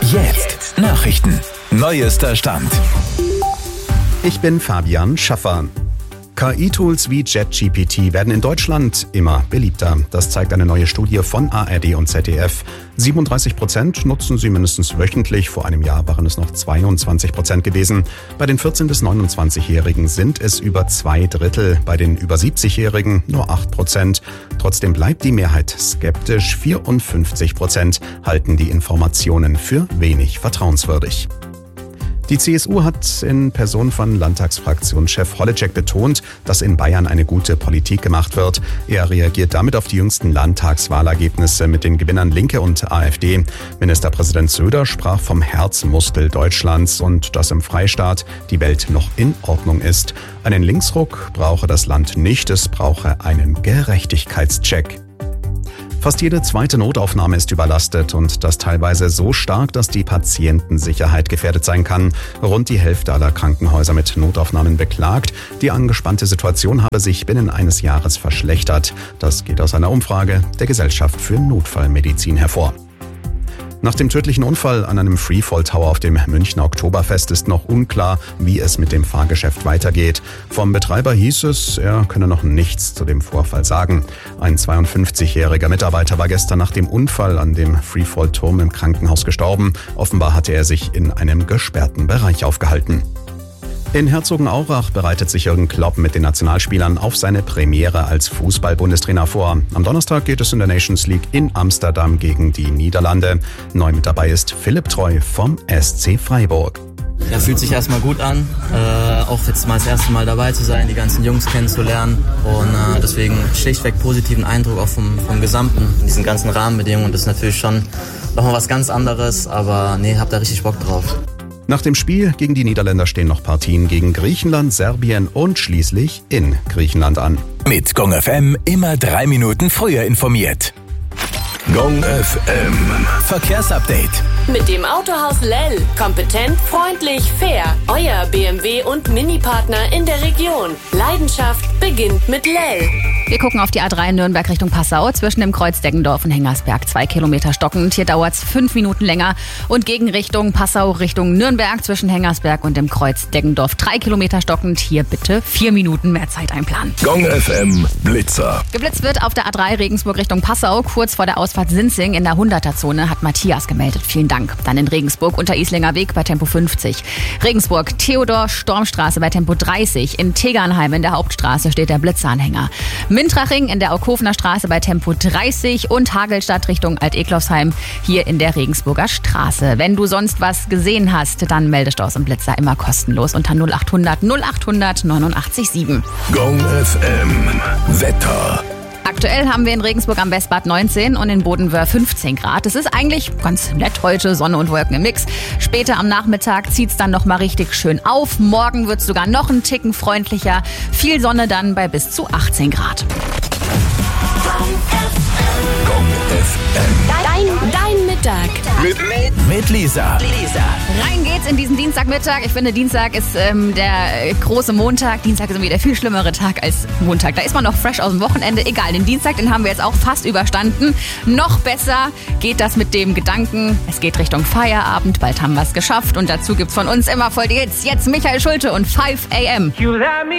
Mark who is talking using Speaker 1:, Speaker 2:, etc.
Speaker 1: Jetzt Nachrichten. Neuester Stand.
Speaker 2: Ich bin Fabian Schaffer. KI-Tools wie ChatGPT werden in Deutschland immer beliebter. Das zeigt eine neue Studie von ARD und ZDF. 37% nutzen sie mindestens wöchentlich. Vor einem Jahr waren es noch 22% gewesen. Bei den 14- bis 29-Jährigen sind es über 2/3. Bei den über 70-Jährigen nur 8%. Trotzdem bleibt die Mehrheit skeptisch. 54% halten die Informationen für wenig vertrauenswürdig. Die CSU hat in Person von Landtagsfraktionschef Holleczek betont, dass in Bayern eine gute Politik gemacht wird. Er reagiert damit auf die jüngsten Landtagswahlergebnisse mit den Gewinnern Linke und AfD. Ministerpräsident Söder sprach vom Herzmuskel Deutschlands und dass im Freistaat die Welt noch in Ordnung ist. Einen Linksruck brauche das Land nicht, es brauche einen Gerechtigkeitscheck. Fast jede zweite Notaufnahme ist überlastet und das teilweise so stark, dass die Patientensicherheit gefährdet sein kann. Rund die Hälfte aller Krankenhäuser mit Notaufnahmen beklagt, die angespannte Situation habe sich binnen eines Jahres verschlechtert. Das geht aus einer Umfrage der Gesellschaft für Notfallmedizin hervor. Nach dem tödlichen Unfall an einem Freefall Tower auf dem Münchner Oktoberfest ist noch unklar, wie es mit dem Fahrgeschäft weitergeht. Vom Betreiber hieß es, er könne noch nichts zu dem Vorfall sagen. Ein 52-jähriger Mitarbeiter war gestern nach dem Unfall an dem Freefall-Turm im Krankenhaus gestorben. Offenbar hatte er sich in einem gesperrten Bereich aufgehalten. In Herzogenaurach bereitet sich Jürgen Klopp mit den Nationalspielern auf seine Premiere als Fußball-Bundestrainer vor. Am Donnerstag geht es in der Nations League in Amsterdam gegen die Niederlande. Neu mit dabei ist Philipp Treu vom SC Freiburg.
Speaker 3: Ja, fühlt sich erstmal gut an, auch jetzt mal das erste Mal dabei zu sein, die ganzen Jungs kennenzulernen und deswegen schlichtweg positiven Eindruck auch vom Gesamten, diesen ganzen Rahmenbedingungen. Das ist natürlich schon nochmal was ganz anderes, aber hab da richtig Bock drauf.
Speaker 2: Nach dem Spiel gegen die Niederländer stehen noch Partien gegen Griechenland, Serbien und schließlich in Griechenland an.
Speaker 1: Mit Gong FM immer 3 Minuten früher informiert. Gong FM Verkehrsupdate.
Speaker 4: Mit dem Autohaus Lell. Kompetent, freundlich, fair. Euer BMW- und Mini-Partner in der Region. Leidenschaft beginnt mit Lell.
Speaker 5: Wir gucken auf die A3 Nürnberg Richtung Passau zwischen dem Kreuz Deggendorf und Hengersberg. 2 Kilometer stockend. Hier dauert es 5 Minuten länger. Und Gegenrichtung Passau Richtung Nürnberg zwischen Hengersberg und dem Kreuz Deggendorf. 3 Kilometer stockend. Hier bitte 4 Minuten mehr Zeit einplanen.
Speaker 1: Gong FM Blitzer.
Speaker 5: Geblitzt wird auf der A3 Regensburg Richtung Passau. Kurz vor der Ausfahrt Sinzing in der 100er-Zone hat Matthias gemeldet. Vielen Dank. Dann in Regensburg unter Islinger Weg bei Tempo 50. Regensburg Theodor Stormstraße bei Tempo 30. In Tegernheim in der Hauptstraße steht der Blitzeranhänger. Mintraching in der Aukofener Straße bei Tempo 30 und Hagelstadt Richtung Alt-Eklofsheim hier in der Regensburger Straße. Wenn du sonst was gesehen hast, dann melde Staus im Blitzer immer kostenlos unter 0800 0800 89
Speaker 1: Gong FM Wetter.
Speaker 5: Aktuell haben wir in Regensburg am Westbad 19 und in Bodenwöhr 15 Grad. Es ist eigentlich ganz nett heute, Sonne und Wolken im Mix. Später am Nachmittag zieht es dann nochmal richtig schön auf. Morgen wird es sogar noch einen Ticken freundlicher. Viel Sonne dann bei bis zu 18 Grad.
Speaker 1: Gong FM.
Speaker 4: Dein Mittag.
Speaker 1: Mit Lisa.
Speaker 5: Rein geht's in diesen Dienstagmittag. Ich finde, Dienstag ist der große Montag. Dienstag ist irgendwie der viel schlimmere Tag als Montag. Da ist man noch fresh aus dem Wochenende. Egal, den Dienstag, den haben wir jetzt auch fast überstanden. Noch besser geht das mit dem Gedanken, es geht Richtung Feierabend. Bald haben wir es geschafft. Und dazu gibt's von uns immer voll die Hits. Jetzt Michael Schulte und 5 AM.